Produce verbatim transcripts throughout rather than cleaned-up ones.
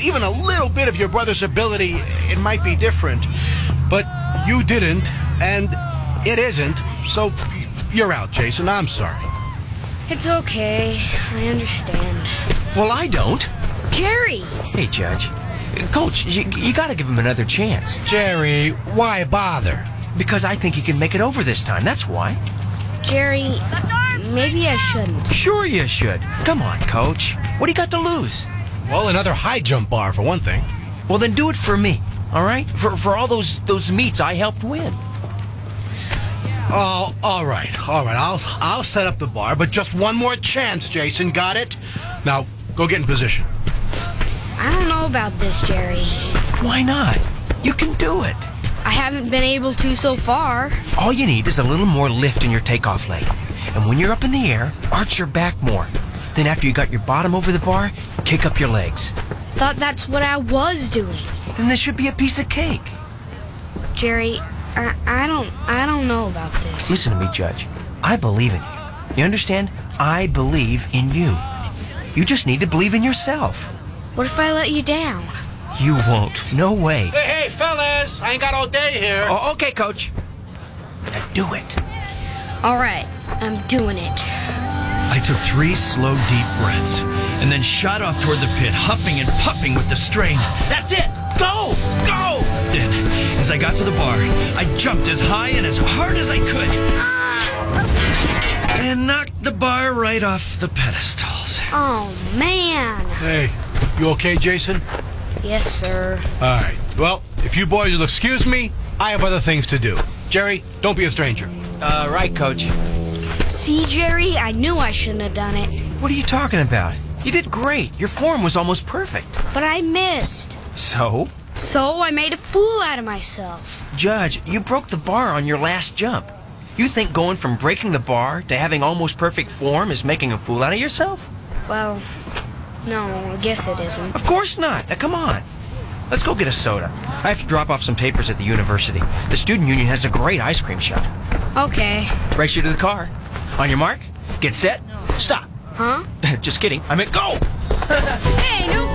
even a little bit of your brother's ability, it might be different. But you didn't, and it isn't, so you're out, Jason. I'm sorry. It's okay. I understand. Well, I don't. Jerry! Hey, Judge. Coach, you, you gotta give him another chance. Jerry, why bother? Because I think he can make it over this time, that's why. Jerry, maybe I shouldn't. Sure you should. Come on, Coach. What do you got to lose? Well, another high jump bar, for one thing. Well, then do it for me, all right? For for all those those meets I helped win. Oh, all right, all right. I'll I'll set up the bar, but just one more chance, Jason. Got it? Now, go get in position. I don't know about this, Jerry. Why not? You can do it. I haven't been able to so far. All you need is a little more lift in your takeoff leg. And when you're up in the air, arch your back more. Then after you got your bottom over the bar, kick up your legs. Thought that's what I was doing. Then this should be a piece of cake. Jerry, I, I don't I don't know about this. Listen to me, Judge. I believe in you. You understand? I believe in you. You just need to believe in yourself. What if I let you down? You won't. No way. Hey, hey, fellas. I ain't got all day here. Oh, okay, Coach. Now do it. All right, I'm doing it. I took three slow, deep breaths and then shot off toward the pit, huffing and puffing with the strain. That's it! Go! Go! Then, as I got to the bar, I jumped as high and as hard as I could. And knocked the bar right off the pedestals. Oh, man. Hey, you okay, Jason? Yes, sir. All right. Well, if you boys will excuse me, I have other things to do. Jerry, don't be a stranger. Uh, right, Coach. See, Jerry, I knew I shouldn't have done it. What are you talking about? You did great. Your form was almost perfect. But I missed. So? So I made a fool out of myself. Judge, you broke the bar on your last jump. You think going from breaking the bar to having almost perfect form is making a fool out of yourself? Well, no, I guess it isn't. Of course not. Now, come on. Let's go get a soda. I have to drop off some papers at the university. The student union has a great ice cream shop. Okay. Race you to the car. On your mark, get set, stop. Huh? Just kidding. I meant go. Hey, no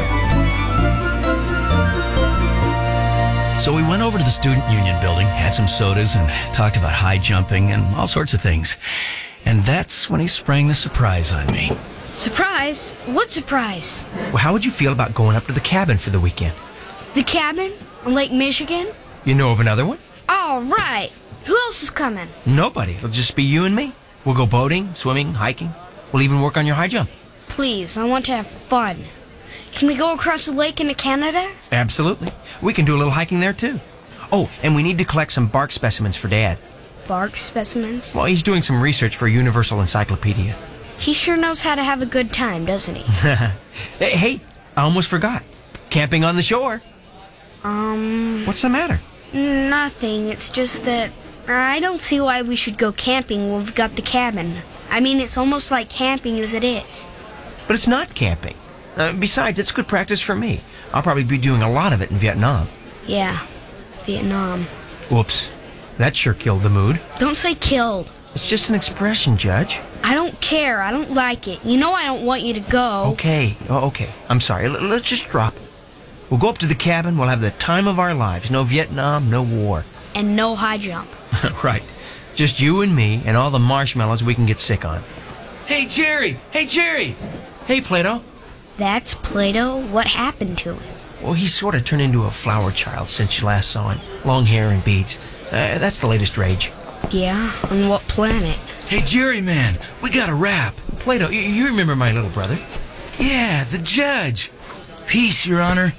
fair! So we went over to the student union building, had some sodas, and talked about high jumping and all sorts of things. And that's when he sprang the surprise on me. Surprise? What surprise? Well, how would you feel about going up to the cabin for the weekend? The cabin? On Lake Michigan? You know of another one? All right. Who else is coming? Nobody. It'll just be you and me. We'll go boating, swimming, hiking. We'll even work on your high jump. Please, I want to have fun. Can we go across the lake into Canada? Absolutely. We can do a little hiking there, too. Oh, and we need to collect some bark specimens for Dad. Bark specimens? Well, he's doing some research for a universal encyclopedia. He sure knows how to have a good time, doesn't he? Hey, hey, I almost forgot. Camping on the shore. Um... What's the matter? Nothing. It's just that I don't see why we should go camping when we've got the cabin. I mean, it's almost like camping as it is. But it's not camping. Uh, besides, it's good practice for me. I'll probably be doing a lot of it in Vietnam. Yeah, Vietnam. Whoops. That sure killed the mood. Don't say killed. It's just an expression, Judge. I don't care. I don't like it. You know I don't want you to go. Okay. Oh, okay. I'm sorry. L- let's just drop it. We'll go up to the cabin. We'll have the time of our lives. No Vietnam, no war. And no high jump. Right. Just you and me and all the marshmallows we can get sick on. Hey, Jerry! Hey, Jerry! Hey, Plato. That's Plato? What happened to him? Well, he's sort of turned into a flower child since you last saw him. Long hair and beads. Uh, that's the latest rage. Yeah? On what planet? Hey, Jerry, man, we got a rap. Plato, you, you remember my little brother? Yeah, the judge. Peace, Your Honor.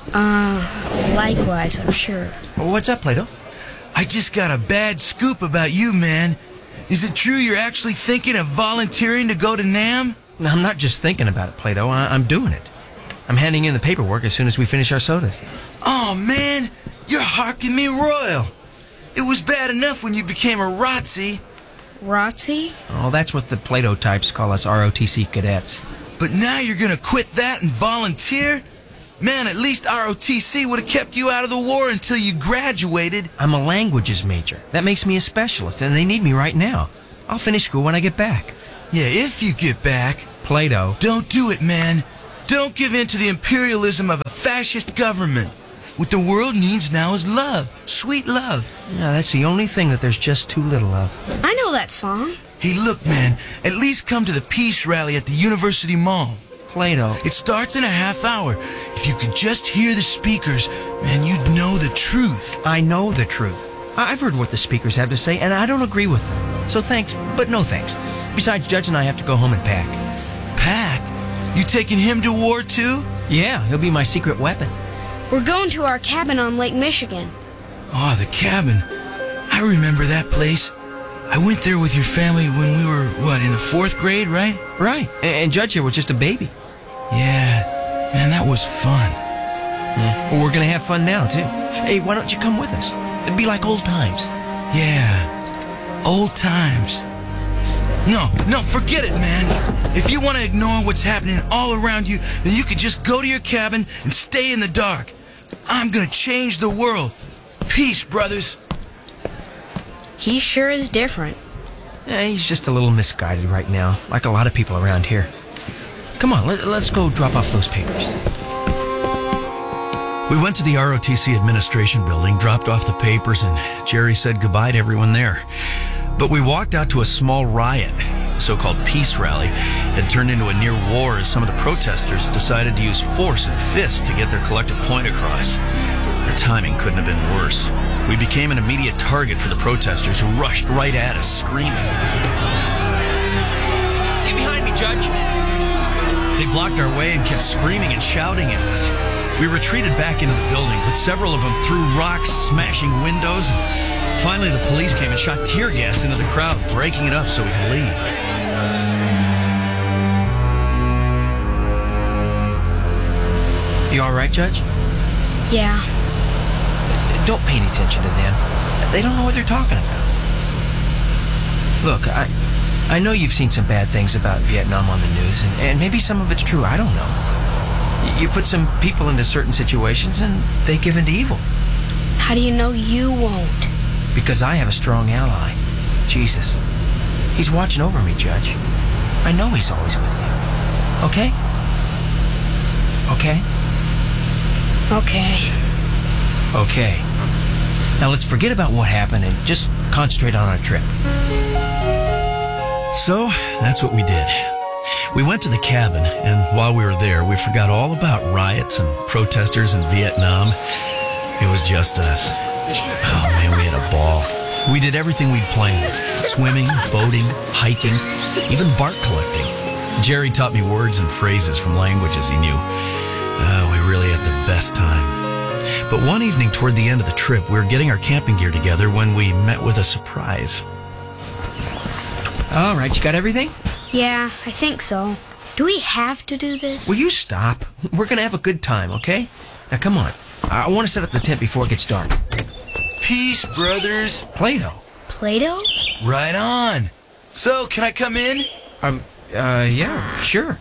Uh, likewise, I'm sure. Well, what's up, Plato? I just got a bad scoop about you, man. Is it true you're actually thinking of volunteering to go to NAM? No, I'm not just thinking about it, Plato. I- I'm doing it. I'm handing in the paperwork as soon as we finish our sodas. Oh, man, you're harking me royal. It was bad enough when you became a R O T C. R O T C? Oh, that's what the Plato types call us R O T C cadets. But now you're gonna quit that and volunteer? Man, at least R O T C would have kept you out of the war until you graduated. I'm a languages major. That makes me a specialist, and they need me right now. I'll finish school when I get back. Yeah, if you get back. Plato. Don't do it, man. Don't give in to the imperialism of a fascist government. What the world needs now is love. Sweet love. Yeah, that's the only thing that there's just too little of. I know that song. Hey, look, man. At least come to the peace rally at the University Mall. Plato. It starts in a half hour. If you could just hear the speakers, man, you'd know the truth. I know the truth. I- I've heard what the speakers have to say, and I don't agree with them. So thanks, but no thanks. Besides, Judge and I have to go home and pack. Pack? You taking him to war, too? Yeah, he'll be my secret weapon. We're going to our cabin on Lake Michigan. Oh, the cabin. I remember that place. I went there with your family when we were, what, in the fourth grade, right? Right. And, and Judge here was just a baby. Yeah. Man, that was fun. Yeah. Well, we're going to have fun now, too. Hey, why don't you come with us? It'd be like old times. Yeah. Old times. No, no, forget it, man. If you want to ignore what's happening all around you, then you could just go to your cabin and stay in the dark. I'm gonna change the world. Peace, brothers. He sure is different. Eh, he's just a little misguided right now, like a lot of people around here. Come on, let, let's go drop off those papers. We went to the R O T C administration building, dropped off the papers, and Jerry said goodbye to everyone there. But we walked out to a small riot. The so-called peace rally had turned into a near war as some of the protesters decided to use force and fists to get their collective point across. Their timing couldn't have been worse. We became an immediate target for the protesters who rushed right at us, screaming. Get behind me, Judge. They blocked our way and kept screaming and shouting at us. We retreated back into the building, but several of them threw rocks, smashing windows. Finally, the police came and shot tear gas into the crowd, breaking it up so we could leave. You all right, Judge? Yeah. Don't pay any attention to them. They don't know what they're talking about. Look, I I know you've seen some bad things about Vietnam on the news, and, and maybe some of it's true, I don't know. You put some people into certain situations, and they give into evil. How do you know you won't? Because I have a strong ally. Jesus. He's watching over me, Judge. I know he's always with me. Okay? Okay? Okay. Okay. Now let's forget about what happened and just concentrate on our trip. So, that's what we did. We went to the cabin, and while we were there, we forgot all about riots and protesters in Vietnam. It was just us. Oh, man, we had a ball. We did everything we'd planned. Swimming, boating, hiking, even bark collecting. Jerry taught me words and phrases from languages he knew. Oh, we really had the best time. But one evening toward the end of the trip, we were getting our camping gear together when we met with a surprise. All right, you got everything? Yeah, I think so. Do we have to do this? Will you stop? We're going to have a good time, okay? Now, come on. I want to set up the tent before it gets dark. Peace, brothers. Plato. Play-Doh? Right on. So, can I come in? Um, uh, yeah, sure.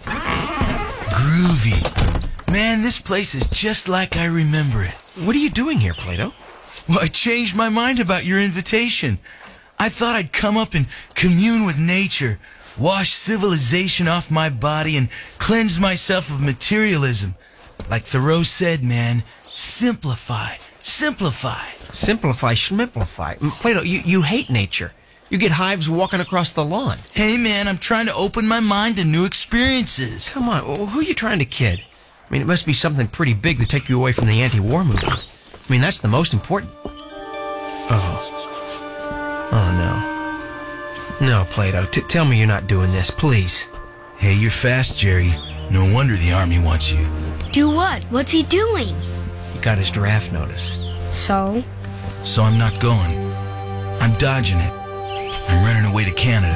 Groovy. Man, this place is just like I remember it. What are you doing here, Plato? Well, I changed my mind about your invitation. I thought I'd come up and commune with nature, wash civilization off my body, and cleanse myself of materialism. Like Thoreau said, man, simplify, simplify. Simplify, schmimplify. Plato, you, you hate nature. You get hives walking across the lawn. Hey, man, I'm trying to open my mind to new experiences. Come on, who are you trying to kid? I mean, it must be something pretty big to take you away from the anti-war movement. I mean, that's the most important. Oh. Oh, no. No, Plato, t- tell me you're not doing this, please. Hey, you're fast, Jerry. No wonder the Army wants you. Do what? What's he doing? He got his draft notice. So? So I'm not going. I'm dodging it. I'm running away to Canada.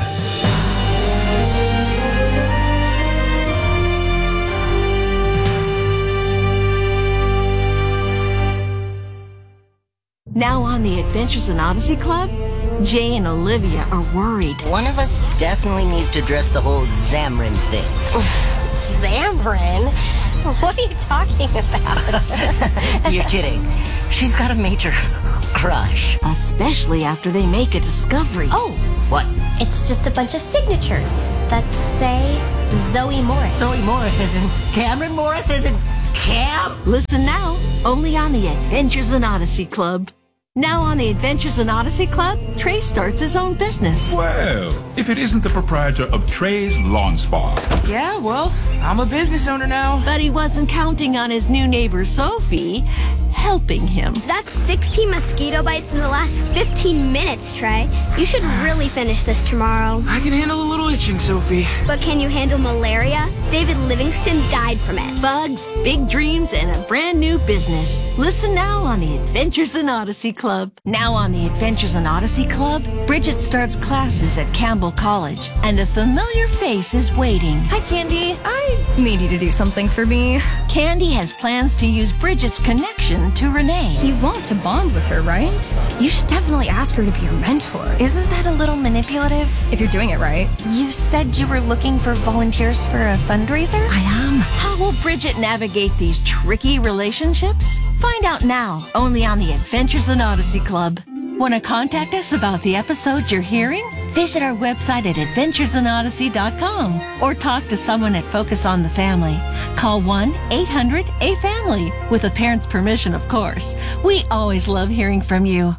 Now on the Adventures in Odyssey Club, Jay and Olivia are worried. One of us definitely needs to address the whole Zamrin thing. Zamrin? What are you talking about? You're kidding. She's got a major crush. Especially after they make a discovery. Oh, What? it's just a bunch of signatures that say Zoe Morris. Zoe Morris isn't. Cameron Morris isn't. Cam? Listen now, only on the Adventures in Odyssey Club. Now on the Adventures in Odyssey Club, Trey starts his own business. Well, if it isn't the proprietor of Trey's Lawn Spa. Yeah, well, I'm a business owner now. But he wasn't counting on his new neighbor, Sophie, helping him. That's sixteen mosquito bites in the last fifteen minutes, Trey. You should really finish this tomorrow. I can handle a little itching, Sophie. But can you handle malaria? David Livingston died from it. Bugs, big dreams, and a brand new business. Listen now on the Adventures in Odyssey Club. Now on the Adventures in Odyssey Club, Bridget starts classes at Campbell College, and a familiar face is waiting. Hi, Candy. I need you to do something for me. Candy has plans to use Bridget's connection to Renee. You want to bond with her, right? You should definitely ask her to be your mentor. Isn't that a little manipulative? If you're doing it right. You said you were looking for volunteers for a fundraiser? I am. How will Bridget navigate these tricky relationships? Find out now, only on the Adventures in Odyssey Club. Want to contact us about the episodes you're hearing? Visit our website at adventures in odyssey dot com or talk to someone at Focus on the Family. Call one eight hundred A family with a parent's permission, of course. We always love hearing from you.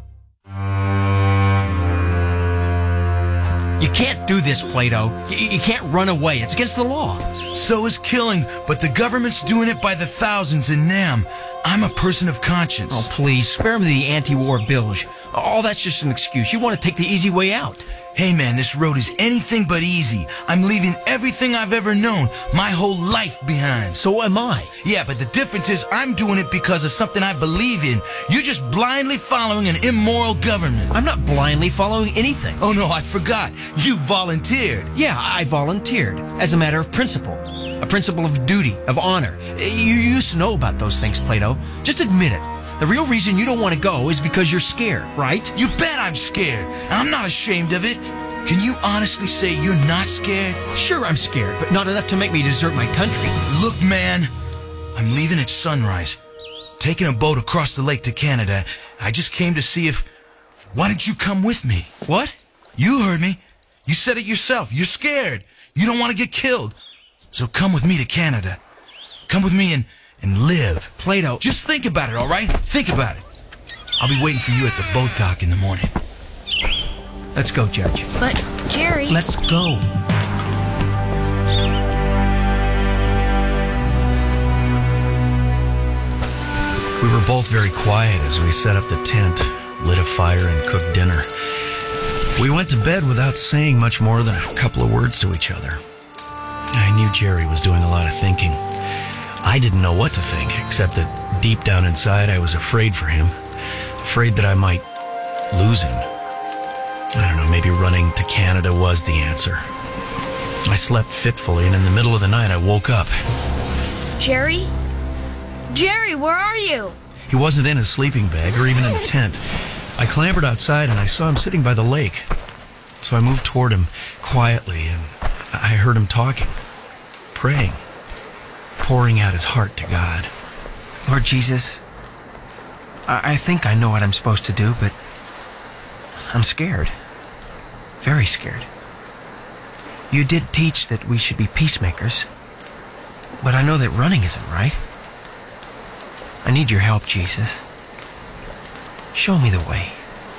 You can't do this, Plato. You, you can't run away. It's against the law. So is killing, but the government's doing it by the thousands in Nam. I'm a person of conscience. Oh, please, spare me the anti-war bilge. All that's just an excuse. You want to take the easy way out. Hey, man, this road is anything but easy. I'm leaving everything I've ever known, my whole life behind. So am I. Yeah, but the difference is I'm doing it because of something I believe in. You're just blindly following an immoral government. I'm not blindly following anything. Oh, no, I forgot. You volunteered. Yeah, I volunteered as a matter of principle. A principle of duty, of honor. You used to know about those things, Plato. Just admit it. The real reason you don't want to go is because you're scared, right? You bet I'm scared. And I'm not ashamed of it. Can you honestly say you're not scared? Sure, I'm scared, but not enough to make me desert my country. Look, man, I'm leaving at sunrise. Taking a boat across the lake to Canada. I just came to see if... Why don't you come with me? What? You heard me. You said it yourself. You're scared. You don't want to get killed. So come with me to Canada. Come with me and, and live. Plato. Just think about it, all right? Think about it. I'll be waiting for you at the boat dock in the morning. Let's go, Judge. But, Jerry... Let's go. We were both very quiet as we set up the tent, lit a fire, and cooked dinner. We went to bed without saying much more than a couple of words to each other. I knew Jerry was doing a lot of thinking. I didn't know what to think, except that deep down inside I was afraid for him, afraid that I might lose him. I don't know, maybe running to Canada was the answer. I slept fitfully, and in the middle of the night I woke up. Jerry? Jerry, where are you? He wasn't in his sleeping bag or even in the tent. I clambered outside and I saw him sitting by the lake. So I moved toward him quietly, and I heard him talking, praying, pouring out his heart to God. Lord Jesus, I, I think I know what I'm supposed to do, but I'm scared. Very scared. You did teach that we should be peacemakers, but I know that running isn't right. I need your help, Jesus. Show me the way.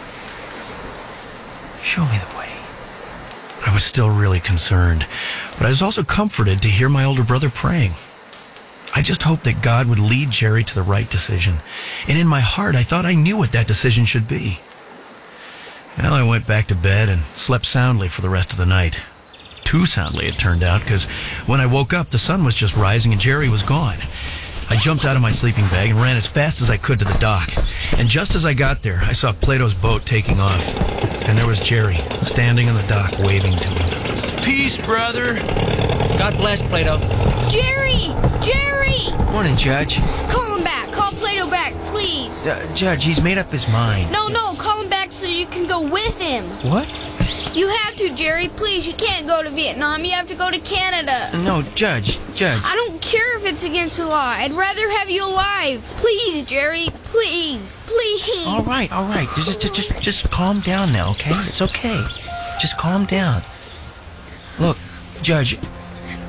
Show me the way. I was still really concerned, but I was also comforted to hear my older brother praying. I just hoped that God would lead Jerry to the right decision, and in my heart I thought I knew what that decision should be. Well, I went back to bed and slept soundly for the rest of the night. Too soundly, it turned out, because when I woke up, the sun was just rising and Jerry was gone. I jumped out of my sleeping bag and ran as fast as I could to the dock. And just as I got there, I saw Plato's boat taking off. And there was Jerry, standing on the dock, waving to him. Peace, brother. God bless, Plato. Jerry! Jerry! Morning, Judge. Call him back. Call Plato back, please. Uh, Judge, he's made up his mind. No, no, call him back so you can go with him. What? You have to, Jerry. Please, you can't go to Vietnam. You have to go to Canada. No, Judge, Judge. I don't care if it's against the law. I'd rather have you alive. Please, Jerry. Please, please. All right, all right. Just, just, just, just calm down now, okay? It's okay. Just calm down. Look, Judge,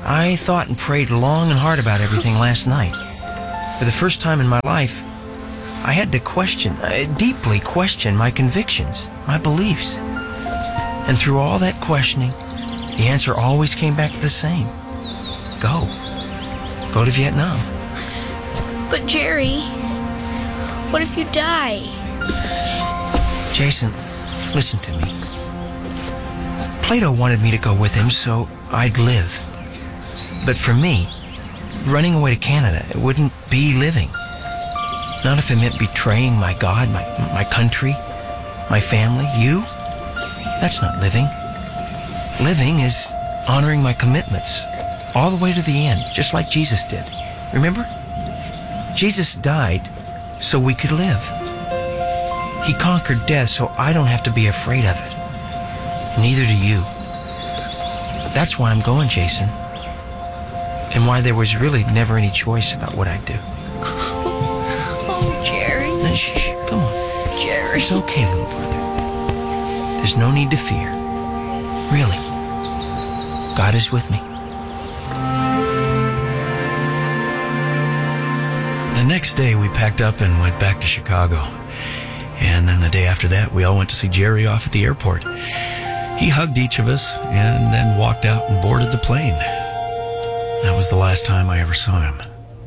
I thought and prayed long and hard about everything last night. For the first time in my life, I had to question, uh, deeply question my convictions, my beliefs. And through all that questioning, the answer always came back the same. Go. Go to Vietnam. But Jerry, what if you die? Jason, listen to me. Plato wanted me to go with him so I'd live. But for me, running away to Canada, it wouldn't be living. Not if it meant betraying my God, my, my country, my family, you. That's not living. Living is honoring my commitments all the way to the end, just like Jesus did. Remember? Jesus died so we could live. He conquered death so I don't have to be afraid of it. Neither do you. That's why I'm going, Jason. And why there was really never any choice about what I'd do. Oh, Jerry. Now, shh, shh, come on. Jerry. It's okay, little brother. There's no need to fear. Really. God is with me. The next day, we packed up and went back to Chicago. And then the day after that, we all went to see Jerry off at the airport. He hugged each of us and then walked out and boarded the plane. That was the last time I ever saw him.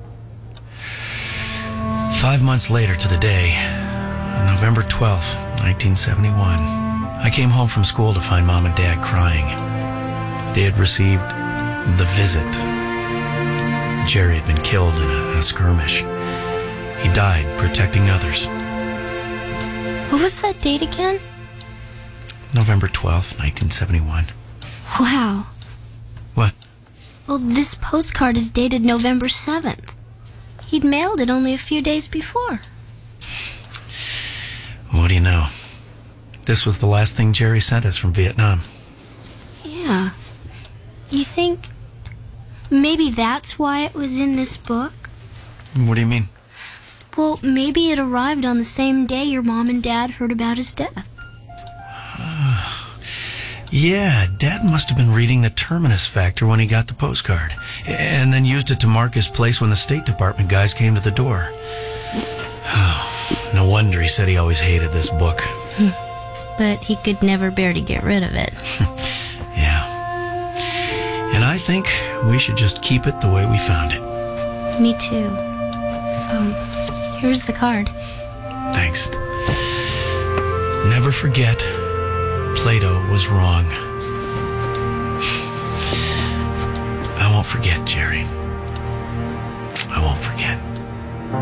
Five months later to the day, on November twelfth, nineteen seventy-one, I came home from school to find Mom and Dad crying. They had received the visit. Jerry had been killed in a, a skirmish. He died protecting others. What was that date again? November twelfth, nineteen seventy-one. Wow. What? Well, this postcard is dated November seventh. He'd mailed it only a few days before. What do you know? This was the last thing Jerry sent us from Vietnam. Yeah. You think maybe that's why it was in this book? What do you mean? Well, maybe it arrived on the same day your mom and dad heard about his death. Yeah, Dad must have been reading the Terminus Factor when he got the postcard, and then used it to mark his place when the State Department guys came to the door. Oh, no wonder he said he always hated this book. But he could never bear to get rid of it. Yeah. And I think we should just keep it the way we found it. Me too. Um, here's the card. Thanks. Never forget, Plato was wrong. I won't forget, Jerry.